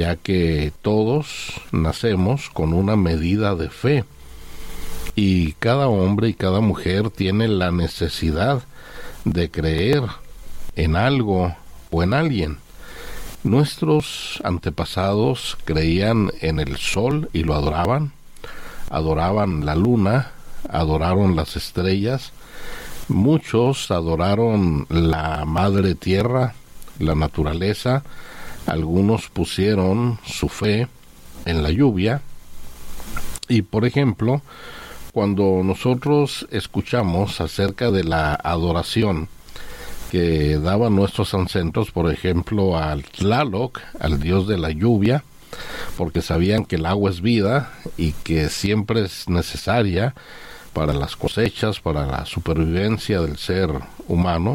ya que todos nacemos con una medida de fe y cada hombre y cada mujer tiene la necesidad de creer en algo o en alguien. Nuestros antepasados creían en el sol y lo adoraban la luna, adoraron las estrellas, muchos adoraron la madre tierra, la naturaleza, algunos pusieron su fe en la lluvia. Y por ejemplo, cuando nosotros escuchamos acerca de la adoración que daban nuestros ancestros, por ejemplo, al Tlaloc, al dios de la lluvia, porque sabían que el agua es vida y que siempre es necesaria para las cosechas, para la supervivencia del ser humano.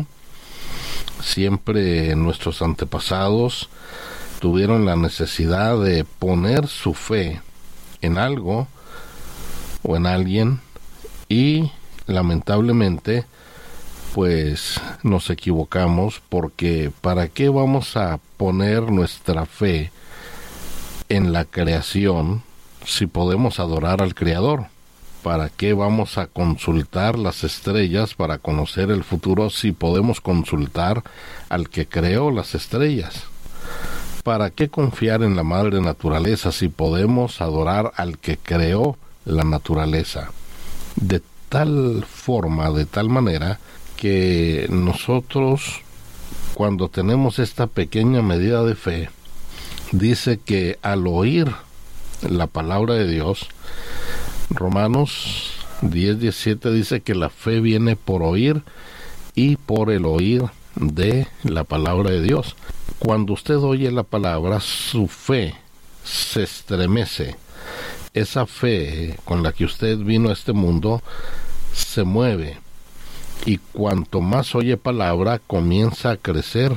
Siempre nuestros antepasados tuvieron la necesidad de poner su fe en algo o en alguien, y lamentablemente pues nos equivocamos, porque ¿para qué vamos a poner nuestra fe en la creación si podemos adorar al Creador? ¿Para qué vamos a consultar las estrellas para conocer el futuro si podemos consultar al que creó las estrellas? ¿Para qué confiar en la madre naturaleza si podemos adorar al que creó la naturaleza? De tal forma, de tal manera, que nosotros, cuando tenemos esta pequeña medida de fe, dice que al oír la palabra de Dios, Romanos 10:17 dice que la fe viene por oír y por el oír de la palabra de Dios. Cuando usted oye la palabra, su fe se estremece. Esa fe con la que usted vino a este mundo se mueve, y cuanto más oye palabra, comienza a crecer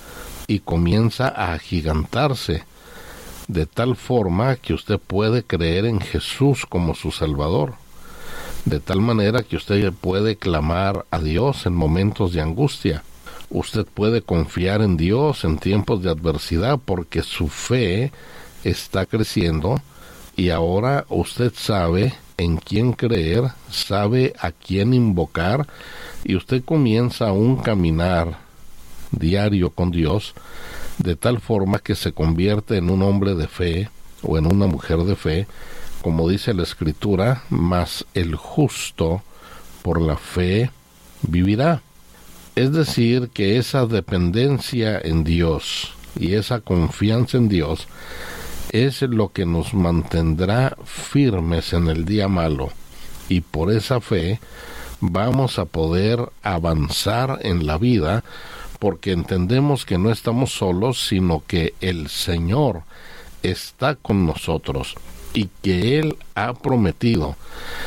y comienza a agigantarse, de tal forma que usted puede creer en Jesús como su Salvador, de tal manera que usted puede clamar a Dios en momentos de angustia. Usted puede confiar en Dios en tiempos de adversidad, porque su fe está creciendo, y ahora usted sabe en quién creer, sabe a quién invocar, y usted comienza un caminar diario con Dios, de tal forma que se convierte en un hombre de fe o en una mujer de fe, como dice la Escritura, mas el justo por la fe vivirá. Es decir, que esa dependencia en Dios y esa confianza en Dios es lo que nos mantendrá firmes en el día malo, y por esa fe vamos a poder avanzar en la vida, porque entendemos que no estamos solos, sino que el Señor está con nosotros y que Él ha prometido,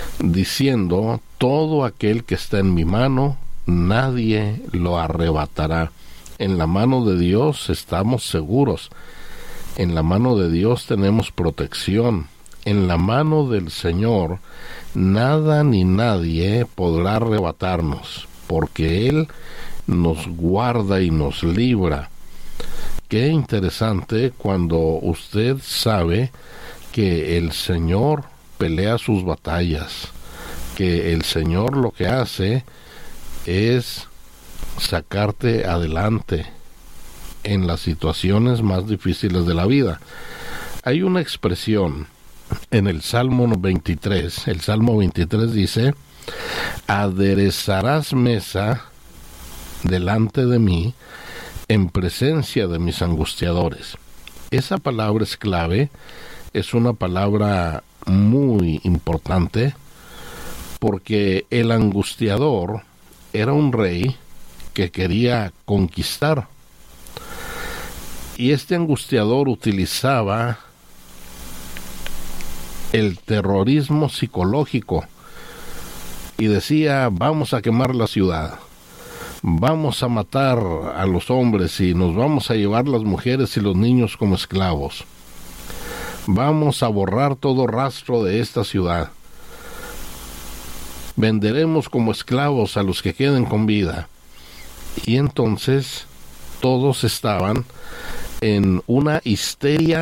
diciendo: todo aquel que está en mi mano, nadie lo arrebatará. En la mano de Dios estamos seguros. En la mano de Dios tenemos protección. En la mano del Señor nada ni nadie podrá arrebatarnos, porque Él nos guarda y nos libra. Qué interesante cuando usted sabe que el Señor pelea sus batallas, que el Señor lo que hace es sacarte adelante en las situaciones más difíciles de la vida. Hay una expresión en el Salmo 23. El Salmo 23 dice: aderezarás mesa delante de mí en presencia de mis angustiadores. Esa palabra es clave, es una palabra muy importante, porque el angustiador era un rey que quería conquistar, y este angustiador utilizaba el terrorismo psicológico y decía: vamos a quemar la ciudad, vamos a matar a los hombres y nos vamos a llevar las mujeres y los niños como esclavos, vamos a borrar todo rastro de esta ciudad, venderemos como esclavos a los que queden con vida. Y entonces todos estaban en una histeria